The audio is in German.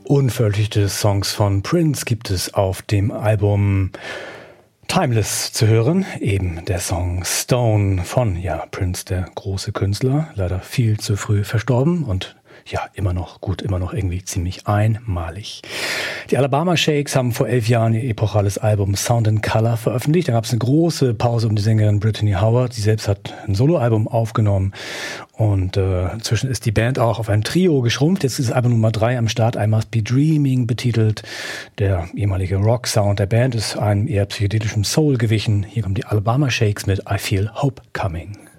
unveröffentlichte Songs von Prince gibt es auf dem Album Timeless zu hören. Eben der Song Stone von, Prince, der große Künstler, leider viel zu früh verstorben und immer noch gut, immer noch irgendwie ziemlich einmalig. Die Alabama Shakes haben vor 11 Jahren ihr epochales Album Sound and Color veröffentlicht. Da gab es eine große Pause um die Sängerin Brittany Howard. Sie selbst hat ein Soloalbum aufgenommen und inzwischen ist die Band auch auf ein Trio geschrumpft. Jetzt ist Album Nummer 3 am Start, I Must Be Dreaming betitelt. Der ehemalige Rock-Sound der Band ist einem eher psychedelischen Soul gewichen. Hier kommen die Alabama Shakes mit I Feel Hope Coming.